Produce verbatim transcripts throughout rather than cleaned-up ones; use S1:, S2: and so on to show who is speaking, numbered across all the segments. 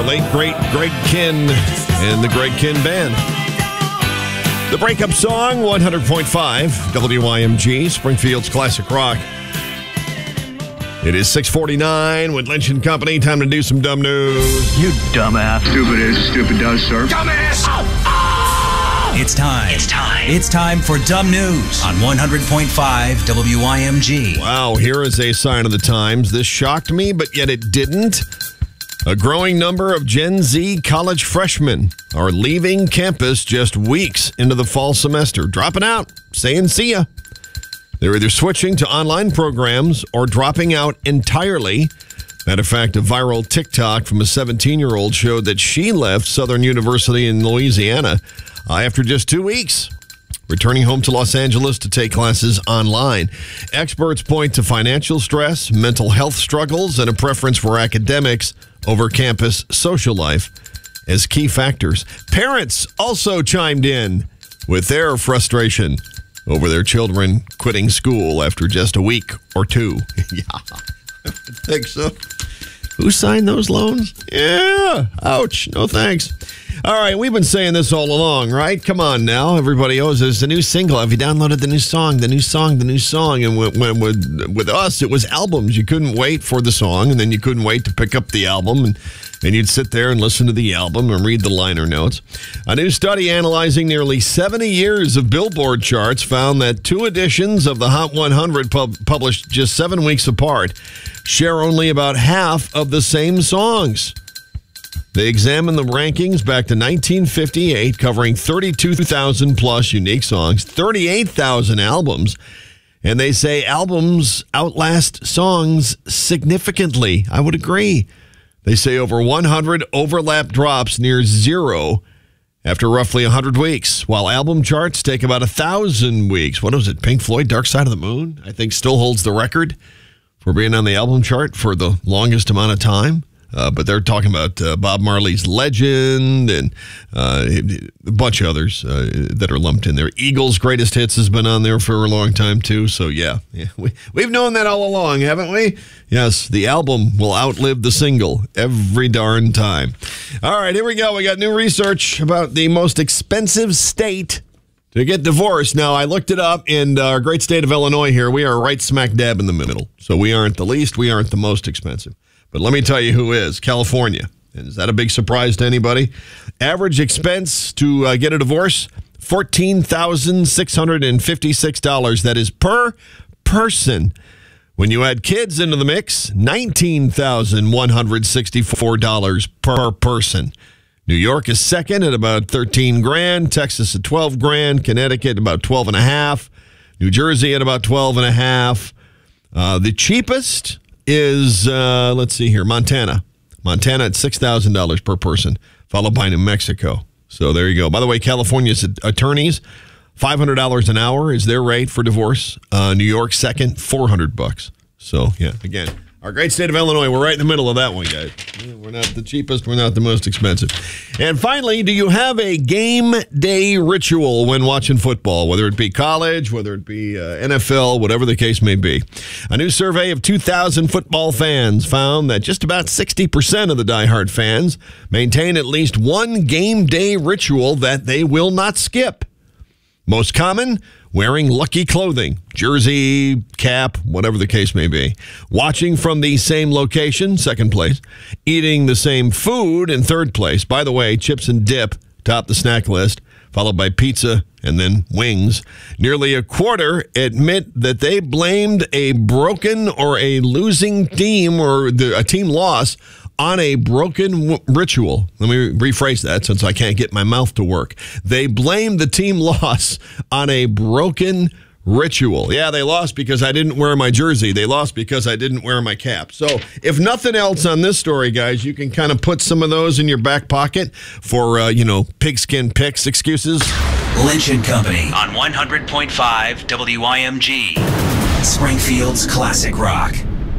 S1: Late, great Greg Kihn and the Greg Kihn Band. The breakup song, one hundred point five W I M G, Springfield's classic rock. It is six forty-nine with Lynch and Company. Time to do some dumb news.
S2: You dumbass.
S3: Stupid is, stupid does, sir.
S2: Dumbass! Oh, oh! It's time. It's time. It's time for Dumb News on one hundred point five W I M G.
S1: Wow, here is a sign of the times. This shocked me, but yet it didn't. A growing number of Gen Z college freshmen are leaving campus just weeks into the fall semester, dropping out, saying see ya. They're either switching to online programs or dropping out entirely. Matter of fact, a viral TikTok from a seventeen-year-old showed that she left Southern University in Louisiana uh, after just two weeks, returning home to Los Angeles to take classes online. Experts point to financial stress, mental health struggles, and a preference for academics over campus social life as key factors. Parents also chimed in with their frustration over their children quitting school after just a week or two. Yeah, I think so. Who signed those loans? Yeah, ouch, no thanks. All right, we've been saying this all along, right? Come on now, everybody. Oh, there's a new single. Have you downloaded the new song, the new song, the new song? And when, when, with, with us, it was albums. You couldn't wait for the song, and then you couldn't wait to pick up the album. And, and you'd sit there and listen to the album and read the liner notes. A new study analyzing nearly seventy years of Billboard charts found that two editions of the Hot one hundred pub- published just seven weeks apart share only about half of the same songs. They examined the rankings back to nineteen fifty-eight, covering thirty-two thousand plus unique songs, thirty-eight thousand albums, and they say albums outlast songs significantly. I would agree. They say over one hundred overlap drops near zero after roughly one hundred weeks, while album charts take about one thousand weeks. What was it, Pink Floyd, Dark Side of the Moon, I think still holds the record for being on the album chart for the longest amount of time. Uh, but they're talking about uh, Bob Marley's Legend and uh, a bunch of others uh, that are lumped in there. Eagles' Greatest Hits has been on there for a long time, too. So, yeah, yeah we, we've known that all along, haven't we? Yes, the album will outlive the single every darn time. All right, here we go. We got new research about the most expensive state to get divorced. Now, I looked it up, and our great state of Illinois here, we are right smack dab in the middle. So we aren't the least, we aren't the most expensive. But let me tell you who is. California. And is that a big surprise to anybody? Average expense to uh, get a divorce, fourteen thousand six hundred fifty-six dollars. That is per person. When you add kids into the mix, nineteen thousand one hundred sixty-four dollars per person. New York is second at about thirteen grand. Texas at twelve grand. Connecticut about twelve and a half. New Jersey at about twelve and a half. Uh, the cheapest is, uh, let's see here, Montana. Montana at six thousand dollars per person, followed by New Mexico. So there you go. By the way, California's attorneys, five hundred dollars an hour is their rate for divorce. Uh, New York second, four hundred bucks. So, yeah, again, our great state of Illinois, we're right in the middle of that one, guys. We're not the cheapest, we're not the most expensive. And finally, do you have a game day ritual when watching football, whether it be college, whether it be uh, N F L, whatever the case may be? A new survey of two thousand football fans found that just about sixty percent of the diehard fans maintain at least one game day ritual that they will not skip. Most common, wearing lucky clothing, jersey, cap, whatever the case may be. Watching from the same location, second place. Eating the same food in third place. By the way, chips and dip top the snack list, followed by pizza and then wings. Nearly a quarter admit that they blamed a broken or a losing team or the, a team loss on a broken w- ritual. Let me rephrase that since I can't get my mouth to work. They blamed the team loss on a broken ritual. Yeah, they lost because I didn't wear my jersey. They lost because I didn't wear my cap. So if nothing else on this story, guys, you can kind of put some of those in your back pocket for, uh, you know, pigskin picks excuses.
S2: Lynch and Company on one hundred point five W I M G. Springfield's classic rock.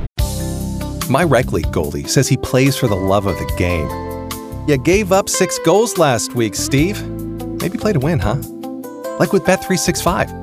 S4: My rec league goalie says he plays for the love of the game. You gave up six goals last week, Steve. Maybe play to win, huh? Like with Bet three sixty-five.